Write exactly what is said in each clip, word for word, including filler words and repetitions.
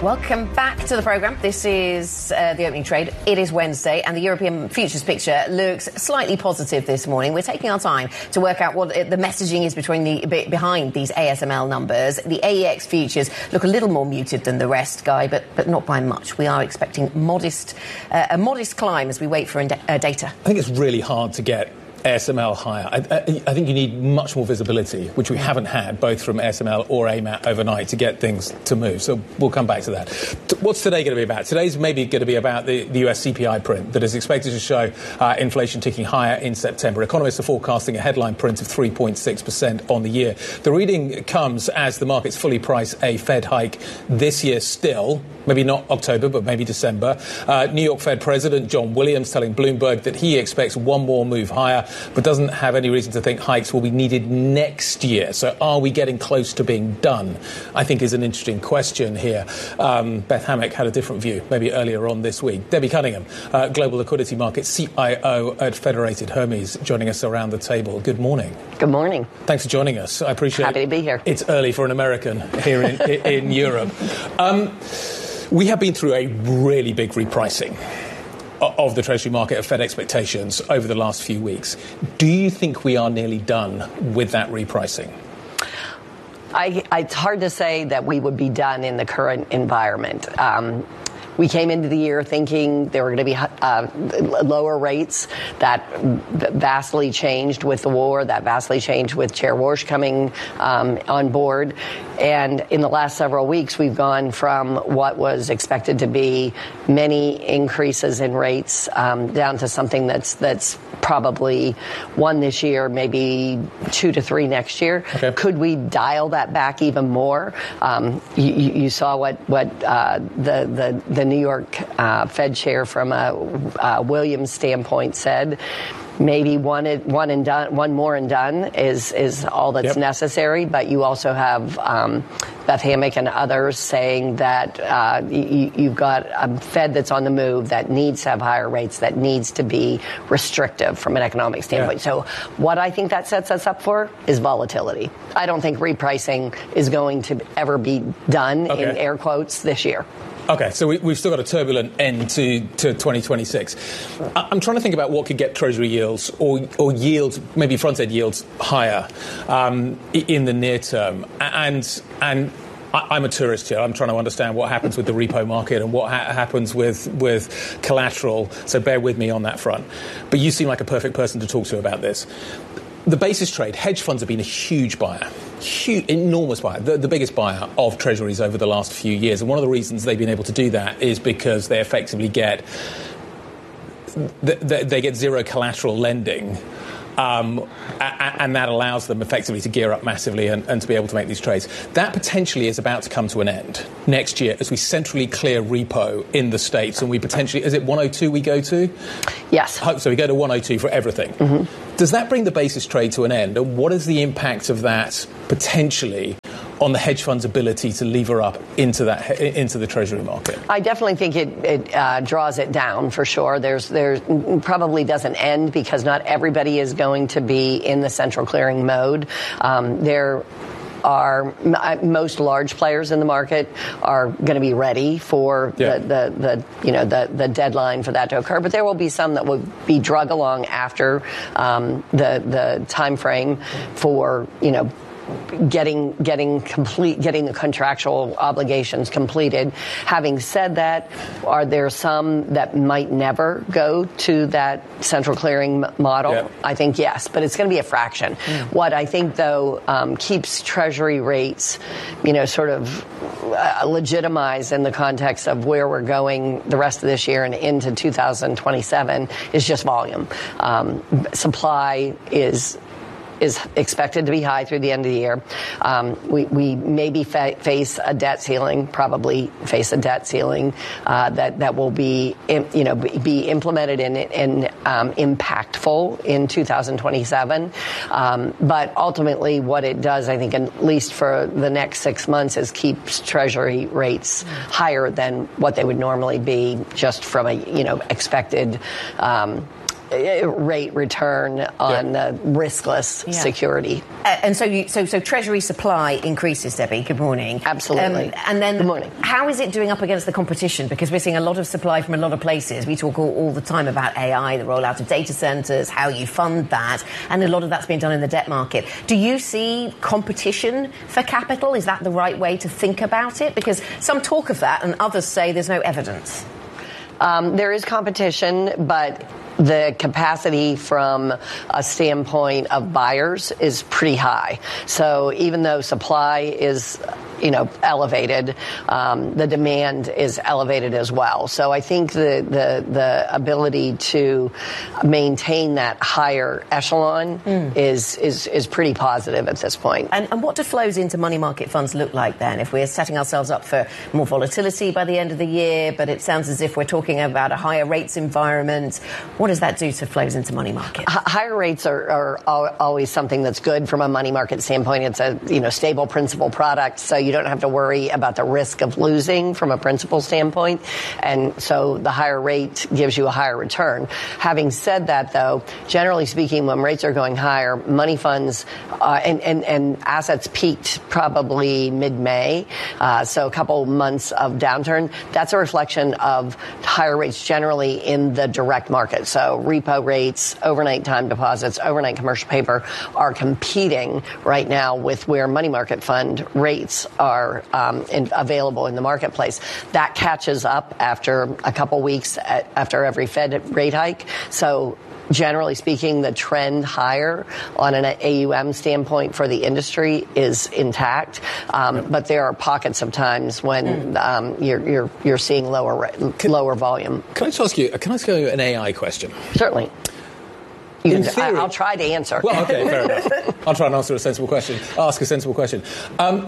Welcome back to the programme. This is uh, the opening trade. It is Wednesday and the European futures picture looks slightly positive this morning. We're taking our time to work out what the messaging is between the behind these A S M L numbers. The A E X futures look a little more muted than the rest, Guy, but but not by much. We are expecting modest uh, a modest climb as we wait for ind- uh, data. I think it's really hard to get A S M L higher. I, I, I think you need much more visibility, which we haven't had, both from A S M L or A M A T overnight, to get things to move. So we'll come back to that. What's today going to be about? Today's maybe going to be about the, the U S C P I print that is expected to show uh, inflation ticking higher in September. Economists are forecasting a headline print of three point six percent on the year. The reading comes as the markets fully price a Fed hike this year still, maybe not October, but maybe December. Uh, New York Fed President John Williams telling Bloomberg that he expects one more move higher, but doesn't have any reason to think hikes will be needed next year. So are we getting close to being done? I think is an interesting question here. Um, Beth Hammack had a different view, maybe earlier on this week. Debbie Cunningham, uh, Global Liquidity Markets C I O at Federated Hermes, joining us around the table. Good morning. Good morning. Thanks for joining us. I appreciate it. Happy to be here. It's early for an American here in, in Europe. Um, we have been through a really big repricing of the Treasury market, of Fed expectations over the last few weeks. Do you think we are nearly done with that repricing? I, it's hard to say that we would be done in the current environment. Um, We came into the year thinking there were going to be uh, lower rates. That vastly changed with the war. That vastly changed with Chair Warsh coming um, on board. And in the last several weeks, we've gone from what was expected to be many increases in rates um, down to something that's that's probably one this year, maybe two to three next year. Okay. Could we dial that back even more? Um, you, you saw what what uh, the the the New York uh, Fed chair from a uh, Williams standpoint said. Maybe one, one and done, one more and done is is all that's yep. necessary. But you also have um, Beth Hammack and others saying that uh, you, you've got a Fed that's on the move, that needs to have higher rates, that needs to be restrictive from an economic standpoint. Yeah. So what I think that sets us up for is volatility. I don't think repricing is going to ever be done, okay. in air quotes, this year. OK, so we, we've still got a turbulent end to, to twenty twenty-six. I'm trying to think about what could get Treasury yields or, or yields, maybe front-end yields, higher um, in the near term. And and I'm a tourist here. I'm trying to understand what happens with the repo market and what ha- happens with, with collateral. So bear with me on that front. But you seem like a perfect person to talk to about this. The basis trade, hedge funds have been a huge buyer, huge, enormous buyer, the, the biggest buyer of treasuries over the last few years. And one of the reasons they've been able to do that is because they effectively get they, they get zero collateral lending. Um, and that allows them effectively to gear up massively and, and to be able to make these trades. That potentially is about to come to an end next year as we centrally clear repo in the States, and we potentially, is it one oh two we go to? Yes. So we go to one oh two for everything. Mm-hmm. Does that bring the basis trade to an end? And what is the impact of that potentially on the hedge fund's ability to lever up into that into the Treasury market? I definitely think it, it uh, draws it down for sure. There's there's probably doesn't end because not everybody is going to be in the central clearing mode. Um, there are most large players in the market are going to be ready for yeah. the, the, the you know the, the deadline for that to occur, but there will be some that will be drug along after um, the the time frame for you know. Getting getting complete getting the contractual obligations completed. Having said that, are there some that might never go to that central clearing model? Yeah. I think yes, but it's going to be a fraction. Mm. What I think though um, keeps Treasury rates, you know, sort of uh, legitimized in the context of where we're going the rest of this year and into two thousand twenty-seven is just volume. Um, supply is. is expected to be high through the end of the year. Um, we, we maybe fa- face a debt ceiling, probably face a debt ceiling uh, that that will be, you know, be implemented and in, um, impactful in two thousand twenty-seven. Um, but ultimately, what it does, I think, at least for the next six months, is keeps Treasury rates higher than what they would normally be, just from a you know expected. Um, rate return on yeah. uh, riskless yeah. security. Uh, and so, you, so, so Treasury supply increases, Debbie. Good morning. Absolutely. Um, and then, Good morning. How is it doing up against the competition? Because we're seeing a lot of supply from a lot of places. We talk all, all the time about A I, the rollout of data centres, how you fund that, and a lot of that's been done in the debt market. Do you see competition for capital? Is that the right way to think about it? Because some talk of that, and others say there's no evidence. Um, there is competition, but the capacity from a standpoint of buyers is pretty high. So even though supply is, you know, elevated, um, the demand is elevated as well. So I think the, the, the ability to maintain that higher echelon mm. is, is, is pretty positive at this point. And, and what do flows into money market funds look like then? If we're setting ourselves up for more volatility by the end of the year, but it sounds as if we're talking about a higher rates environment, what does that do to flows into money markets? H- higher rates are, are always something that's good from a money market standpoint. It's a, you know, stable principal product, so you don't have to worry about the risk of losing from a principal standpoint. And so the higher rate gives you a higher return. Having said that, though, generally speaking, when rates are going higher, money funds uh, and, and, and assets peaked probably mid-May, uh, so a couple months of downturn. That's a reflection of higher rates generally in the direct market. So repo rates, overnight time deposits, overnight commercial paper are competing right now with where money market fund rates are um, in, available in the marketplace. That catches up after a couple weeks at, after every Fed rate hike. So generally speaking, the trend higher on an A U M standpoint for the industry is intact, um, but there are pockets of times when um, you're, you're you're seeing lower can, lower volume. Can I just ask you? Can I ask you an A I question? Certainly. You In can, theory, I'll try to answer. Well, okay, fair enough. I'll try and answer a sensible question. Ask a sensible question. Um,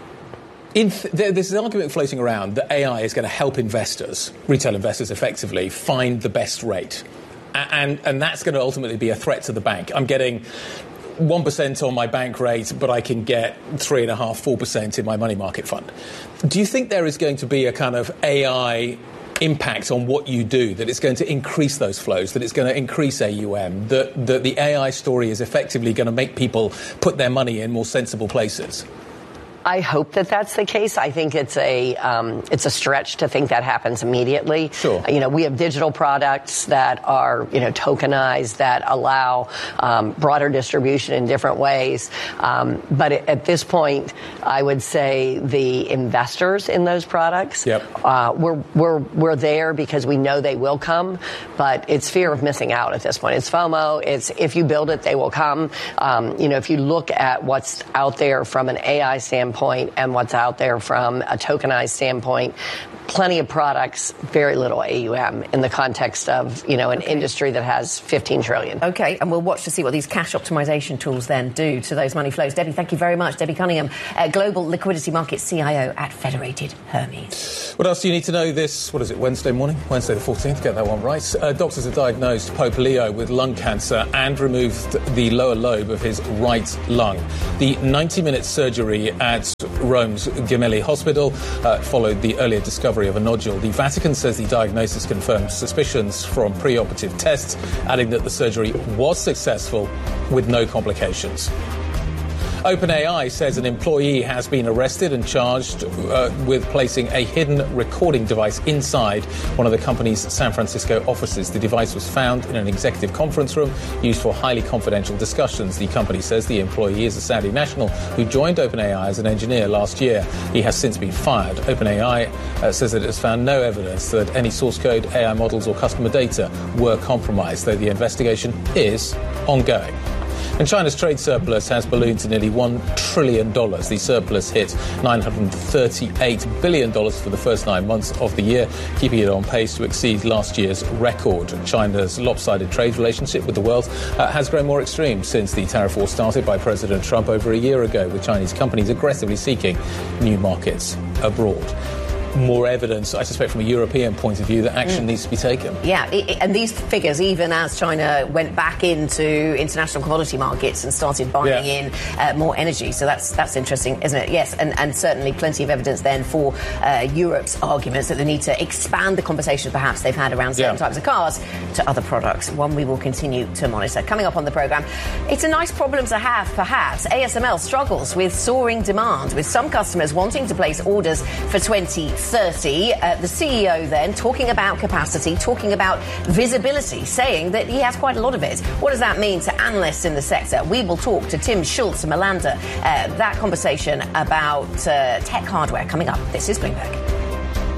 In th- there's an argument floating around that A I is going to help investors, retail investors effectively, find the best rate. And, and that's going to ultimately be a threat to the bank. I'm getting one percent on my bank rate, but I can get three point five, four percent in my money market fund. Do you think there is going to be a kind of A I impact on what you do, that it's going to increase those flows, that it's going to increase A U M, that, that the A I story is effectively going to make people put their money in more sensible places? I hope that that's the case. I think it's a um, it's a stretch to think that happens immediately. Sure. You know, we have digital products that are, you know, tokenized, that allow um, broader distribution in different ways. Um, but at this point, I would say the investors in those products, yep. uh, we're we're we're there because we know they will come. But it's fear of missing out at this point. It's FOMO. It's if you build it, they will come. Um, you know, if you look at what's out there from an A I standpoint, Point and what's out there from a tokenized standpoint, plenty of products, very little A U M in the context of, you know, an okay. industry that has fifteen trillion. Okay, and we'll watch to see what these cash optimization tools then do to those money flows. Debbie, thank you very much. Debbie Cunningham, uh, Global Liquidity Markets C I O at Federated Hermes. What else do you need to know this, what is it, Wednesday morning? Wednesday the fourteenth, get that one right. Uh, doctors have diagnosed Pope Leo with lung cancer and removed the lower lobe of his right lung. The ninety-minute surgery at Rome's Gemelli Hospital uh, followed the earlier discovery of a nodule. The Vatican says the diagnosis confirms suspicions from preoperative tests, adding that the surgery was successful with no complications. OpenAI says an employee has been arrested and charged uh, with placing a hidden recording device inside one of the company's San Francisco offices. The device was found in an executive conference room used for highly confidential discussions. The company says the employee is a Saudi national who joined OpenAI as an engineer last year. He has since been fired. OpenAI uh, says that it has found no evidence that any source code, A I models or customer data were compromised, though the investigation is ongoing. And China's trade surplus has ballooned to nearly one trillion dollars. The surplus hit nine hundred thirty-eight billion dollars for the first nine months of the year, keeping it on pace to exceed last year's record. China's lopsided trade relationship with the world uh, has grown more extreme since the tariff war started by President Trump over a year ago, with Chinese companies aggressively seeking new markets abroad. more evidence, I suspect, from a European point of view that action mm. needs to be taken. Yeah, it, it, and these figures, even as China went back into international commodity markets and started buying yeah. in uh, more energy. So that's that's interesting, isn't it? Yes, and, and certainly plenty of evidence then for uh, Europe's arguments that they need to expand the conversations perhaps they've had around certain yeah. types of cars to other products. One we will continue to monitor. Coming up on the programme, it's a nice problem to have, perhaps. A S M L struggles with soaring demand, with some customers wanting to place orders for twenty thirty. Uh, the C E O then talking about capacity, talking about visibility, saying that he has quite a lot of it. What does that mean to analysts in the sector? We will talk to Tim Schultz and Melanda. Uh, that conversation about uh, tech hardware coming up. This is Bloomberg.